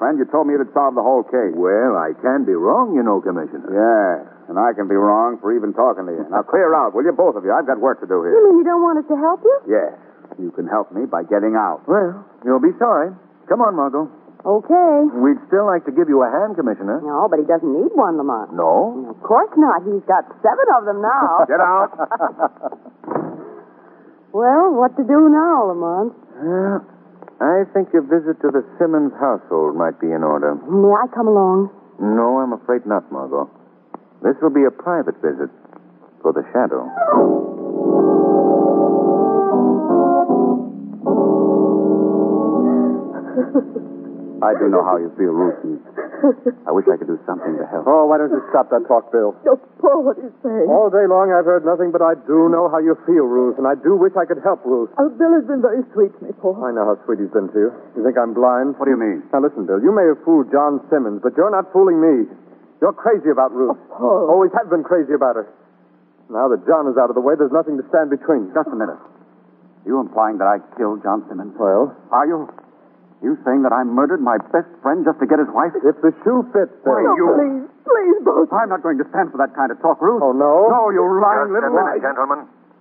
friend. You told me it'd solve the whole case. Well, I can be wrong, you know, Commissioner. Yeah, and I can be wrong for even talking to you. Now, clear out, will you, both of you? I've got work to do You here. mean you don't want us to help you? Yes, you can help me by getting out. Well, you'll be sorry. Come on, Margot. Okay. We'd still like to give you a hand, Commissioner. No, but he doesn't need one, Lamont. No? Of course not. He's got 7 of them now. Get out. Well, what to do now, Lamont? I think a visit to the Simmons household might be in order. May I come along? No, I'm afraid not, Margot. This will be a private visit for the Shadow. I do know how you feel, Ruth. I wish I could do something to help. Oh, why don't you stop that talk, Bill? Oh, Paul, what are you saying? All day long I've heard nothing, but I do know how you feel, Ruth, and I do wish I could help Ruth. Oh, Bill has been very sweet to me, Paul. I know how sweet he's been to you. You think I'm blind? What do you mean? Now listen, Bill, you may have fooled John Simmons, but you're not fooling me. You're crazy about Ruth. Oh, Paul. Always have been crazy about her. Now that John is out of the way, there's nothing to stand between. Just a minute. You implying that I killed John Simmons? Well? Are you? You saying that I murdered my best friend just to get his wife? If the shoe fits, Bill. Why, you... Please, both. I'm not going to stand for that kind of talk, Ruth. Oh, no? No, you lying Just a little... minute, gentlemen.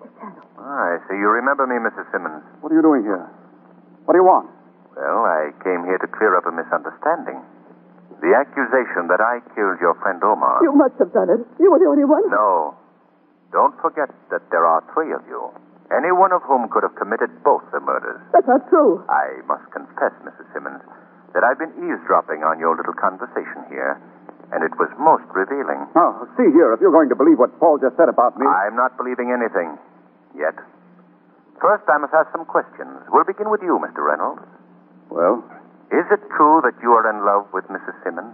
I see you remember me, Mrs. Simmons. What are you doing here? What do you want? Well, I came here to clear up a misunderstanding. The accusation that I killed your friend Omar. You must have done it. You were the only one. No. Don't forget that there are 3 of you. Any one of whom could have committed both the murders. That's not true. I must confess, Mrs. Simmons, that I've been eavesdropping on your little conversation here, and it was most revealing. Oh, see here, if you're going to believe what Paul just said about me... I'm not believing anything. Yet. First, I must ask some questions. We'll begin with you, Mr. Reynolds. Well? Is it true that you are in love with Mrs. Simmons?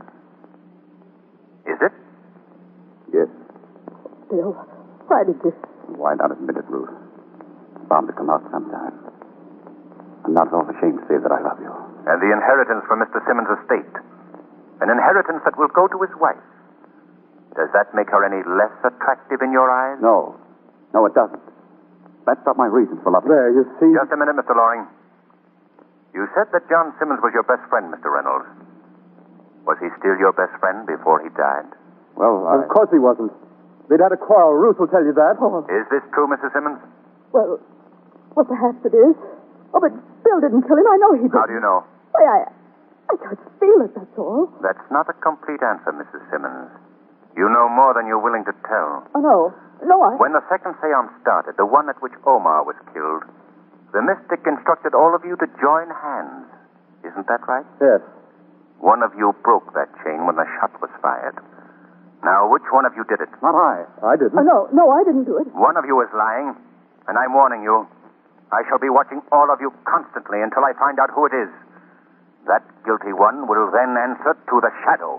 Is it? Yes. Bill, why did you... Why not admit it, Ruth? Bound to come out sometime. I'm not at all ashamed to say that I love you. And the inheritance from Mr. Simmons' estate. An inheritance that will go to his wife. Does that make her any less attractive in your eyes? No. No, it doesn't. That's not my reason for loving There, you see? Just a minute, Mr. Loring. You said that John Simmons was your best friend, Mr. Reynolds. Was he still your best friend before he died? Well, Of course he wasn't. They'd had a quarrel. Ruth will tell you that. Paul. Is this true, Mrs. Simmons? Well, perhaps it is. Oh, but Bill didn't kill him. I know he didn't. How do you know? Why, I just feel it, that's all. That's not a complete answer, Mrs. Simmons. You know more than you're willing to tell. Oh, no. No, When the second seance started, the one at which Omar was killed, the mystic instructed all of you to join hands. Isn't that right? Yes. One of you broke that chain when the shot was fired. Now, which one of you did it? not I. I didn't. No, I didn't do it. One of you is lying, and I'm warning you. I shall be watching all of you constantly until I find out who it is. That guilty one will then answer to the Shadow.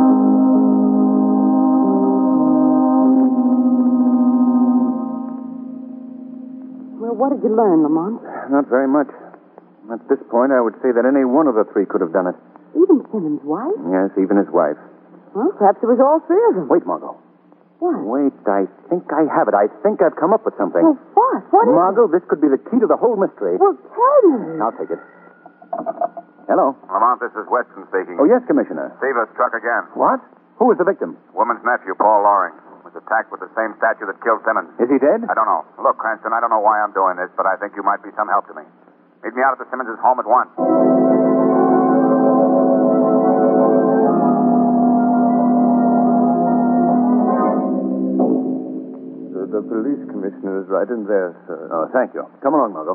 Well, what did you learn, Lamont? Not very much. At this point, I would say that any one of the 3 could have done it. Even Simmons' wife? Yes, even his wife. Well, perhaps it was all 3 of them. Wait, Margot. What? Wait, I think I have it. I think I've come up with something. Well, what? What is Margot, this could be the key to the whole mystery. it? Well, tell me. I'll take it. Hello. Lamont, this is Weston speaking. Oh, yes, Commissioner. Steve struck again. What? Who was the victim? Woman's nephew, Paul Loring, was attacked with the same statue that killed Simmons. Is he dead? I don't know. Look, Cranston, I don't know why I'm doing this, but I think you might be some help to me. Meet me out at the Simmons' home at once. The police commissioner is right in there, sir. Oh, thank you. Come along, Margot.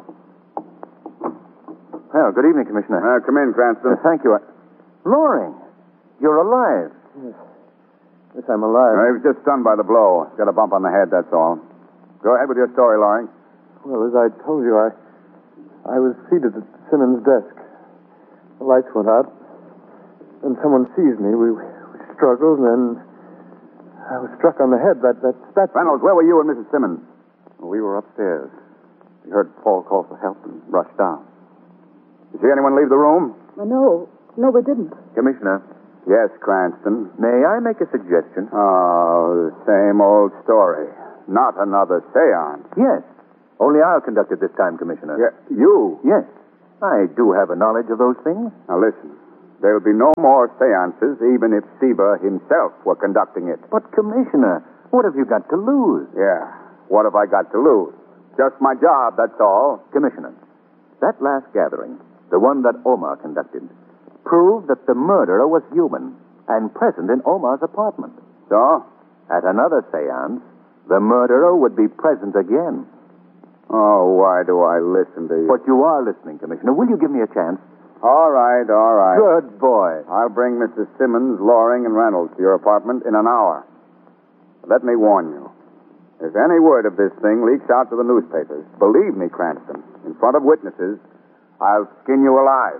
Well, good evening, Commissioner. Come in, Cranston. Thank you. Loring, you're alive. Yes, I'm alive. He was just stunned by the blow. Got a bump on the head, that's all. Go ahead with your story, Loring. Well, as I told you, I was seated at Simmons' desk. The lights went out. Then someone seized me. We struggled, and then I was struck on the head. That's Reynolds, where were you and Mrs. Simmons? We were upstairs. We heard Paul call for help and rushed down. Did you see anyone leave the room? No, we didn't. Commissioner, Yes, Cranston. may I make a suggestion? Oh, the same old story. Not another seance. Yes. Only I'll conduct it this time, Commissioner. Yeah, you? Yes. I do have a knowledge of those things. Now listen. There'll be no more seances, even if Seaver himself were conducting it. But, Commissioner, what have you got to lose? Yeah. What have I got to lose? Just my job, that's all. Commissioner, that last gathering, the one that Omar conducted, proved that the murderer was human and present in Omar's apartment. So? At another seance, the murderer would be present again. Oh, why do I listen to you? But you are listening, Commissioner. Will you give me a chance? All right. Good boy. I'll bring Mrs. Simmons, Loring, and Reynolds to your apartment in an hour. Let me warn you. If any word of this thing leaks out to the newspapers, believe me, Cranston, in front of witnesses, I'll skin you alive.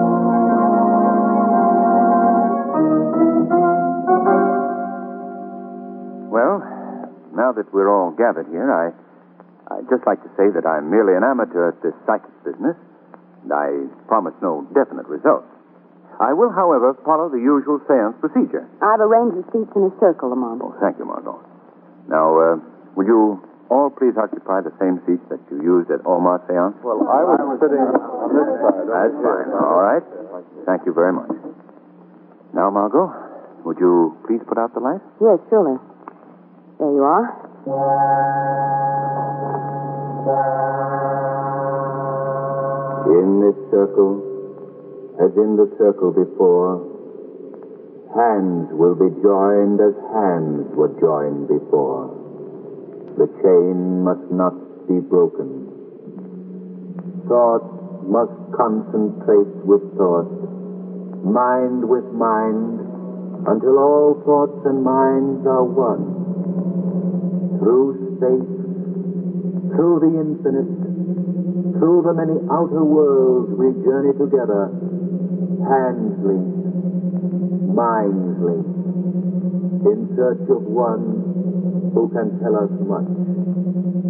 Well, now that we're all gathered here, I'd just like to say that I'm merely an amateur at this psychic business, and I promise no definite results. I will, however, follow the usual seance procedure. I've arranged the seats in a circle, Lamont. Oh, thank you, Margot. Now, will you all please occupy the same seats that you used at Omar's seance? Well, I was sitting on this side. That's fine. All right. Thank you very much. Now, Margot, would you please put out the light? Yes, surely. There you are. In this circle, as in the circle before, hands will be joined as hands were joined before. The chain must not be broken. Thought must concentrate with thought, mind with mind, until all thoughts and minds are one. Through space, through the infinite, through the many outer worlds we journey together, hands linked, minds linked, in search of one who can tell us much.